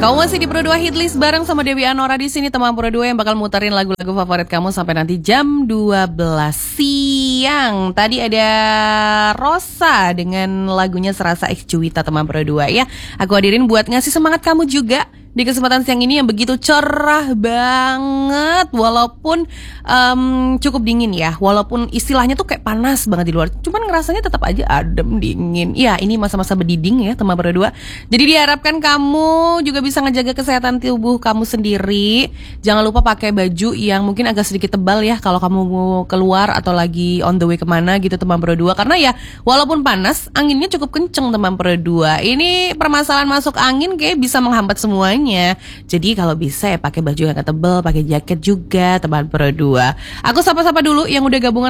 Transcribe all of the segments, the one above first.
Kamu masih di Pro 2 Hitlist bareng sama Dewi Anora di sini, teman Pro 2 yang bakal muterin lagu-lagu favorit kamu sampai nanti jam 12 siang. Tadi ada Rosa dengan lagunya Serasa X Juwita, teman Pro 2 ya. Aku hadirin buat ngasih semangat kamu juga di kesempatan siang ini yang begitu cerah banget. Walaupun cukup dingin ya, walaupun istilahnya tuh kayak panas banget di luar, cuman ngerasanya tetap aja adem dingin. Ya, ini masa-masa berdiding ya teman berdua. Jadi diharapkan kamu juga bisa ngejaga kesehatan tubuh kamu sendiri. Jangan lupa pakai baju yang mungkin agak sedikit tebal ya kalau kamu mau keluar atau lagi on the way kemana gitu teman berdua. Karena ya walaupun panas, anginnya cukup kenceng teman berdua. Ini permasalahan masuk angin kayak bisa menghambat semuanya. Jadi kalau bisa ya pakai baju yang tebal, pakai jaket juga teman Pro 2. Aku sapa-sapa dulu yang udah gabungan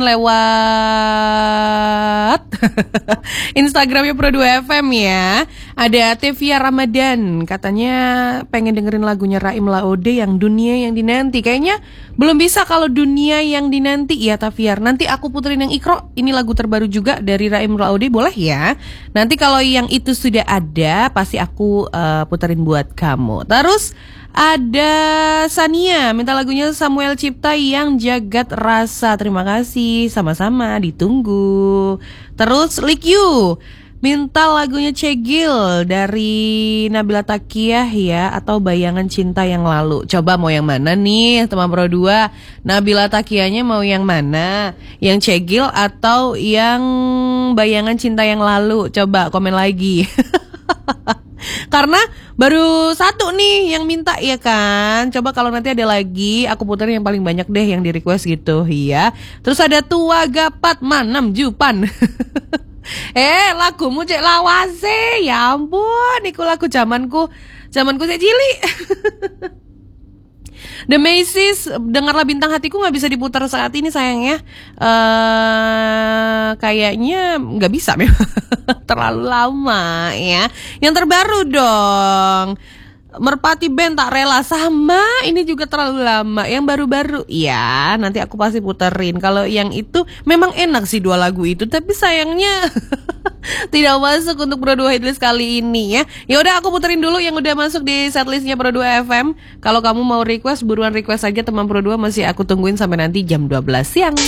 lewat Instagramnya Pro 2 FM ya. Ada Tevia Ramadan, katanya pengen dengerin lagunya Raim Laode yang Dunia Yang Dinanti. Kayaknya belum bisa kalau Dunia Yang Dinanti ya Taviar. Nanti aku puterin yang Ikro, ini lagu terbaru juga dari Raim Laode, boleh ya. Nanti kalau yang itu sudah ada pasti aku puterin buat kamu. Terus ada Sania minta lagunya Samuel Cipta yang Jagat Rasa. Terima kasih, sama-sama, ditunggu. Terus Like You minta lagunya Cegil dari Nabila Takiyah ya, atau Bayangan Cinta Yang Lalu. Coba mau yang mana nih teman Pro 2? Nabila Takiyahnya mau yang mana? Yang Cegil atau yang Bayangan Cinta Yang Lalu? Coba komen lagi. Karena baru satu nih yang minta ya kan. Coba kalau nanti ada lagi aku puterin yang paling banyak deh yang di request gitu ya. Terus ada Tua Gapat Manam Jupan. Lagumu cek lawase. Ya ampun, iku lagu zamanku cek cilik. The Macy's, Dengarlah Bintang Hatiku nggak bisa diputar saat ini sayangnya. Kayaknya nggak bisa memang. Terlalu lama ya. Yang terbaru dong, Merpati Band Tak Rela, sama ini juga terlalu lama. Yang baru-baru ya nanti aku pasti puterin. Kalau yang itu memang enak sih dua lagu itu, tapi sayangnya tidak masuk untuk Pro 2 Hitlist kali ini ya. Ya udah aku puterin dulu yang udah masuk di setlistnya Pro 2 FM. Kalau kamu mau request, buruan request aja teman Pro 2, masih aku tungguin sampai nanti jam 12 siang.